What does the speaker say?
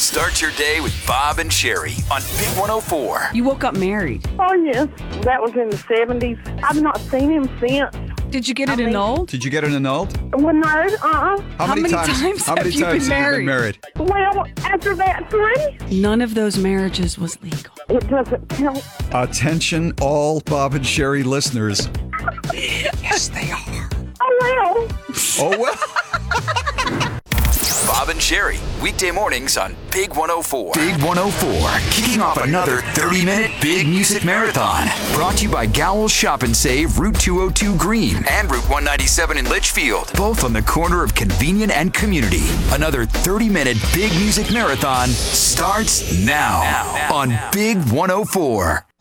Start your day with Bob and Sherry on Big 104. You woke up married. Oh, yes. That was in the 70s. I've not seen him since. Did you get it annulled? Did you get it annulled? Well, no, How many times have you been married? Well, after that, 3. None of those marriages was legal. It doesn't count. Attention, all Bob and Sherry listeners. Yes, they are. Oh, well. Oh, well. Bob and Sherry, weekday mornings on Big 104. Big 104, kicking off another 30-minute big music marathon. Brought to you by Gowell's Shop and Save, Route 202 Green and Route 197 in Litchfield. Both on the corner of convenient and community. Another 30-minute big music marathon starts now on Big 104.